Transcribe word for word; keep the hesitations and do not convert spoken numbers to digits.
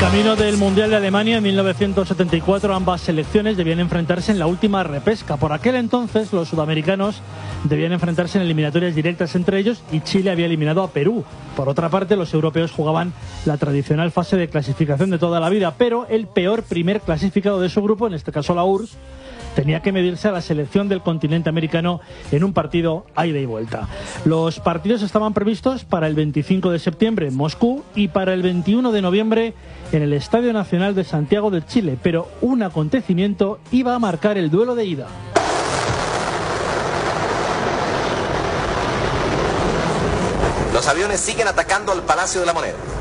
Camino del Mundial de Alemania en mil novecientos setenta y cuatro, ambas selecciones debían enfrentarse en la última repesca. Por aquel entonces, los sudamericanos debían enfrentarse en eliminatorias directas entre ellos y Chile había eliminado a Perú. Por otra parte, los europeos jugaban la tradicional fase de clasificación de toda la vida, pero el peor primer clasificado de su grupo, en este caso la U R S S, tenía que medirse a la selección del continente americano en un partido a ida y vuelta. Los partidos estaban previstos para el veinticinco de septiembre en Moscú y para el veintiuno de noviembre en el Estadio Nacional de Santiago de Chile, pero un acontecimiento iba a marcar el duelo de ida. Los aviones siguen atacando al Palacio de la Moneda.